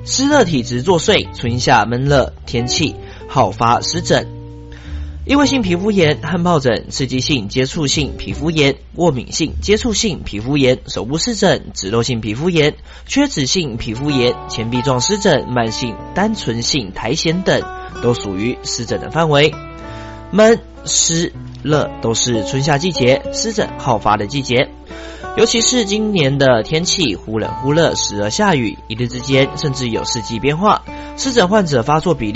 湿热体质作祟，春夏闷热天气好发湿疹。异位性皮肤炎、汗疱疹、刺激性接触性皮肤炎、过敏性接触性皮肤炎、手部湿疹、脂漏性皮肤炎、缺脂性皮肤炎、前臂状湿疹、慢性单纯性苔藓等，都属于湿疹的范围。闷、湿、热都是春夏季节湿疹好发的季节，尤其是今年的天气忽冷忽热，时而下雨，一日之间甚至有四季变化，湿疹患者发作比例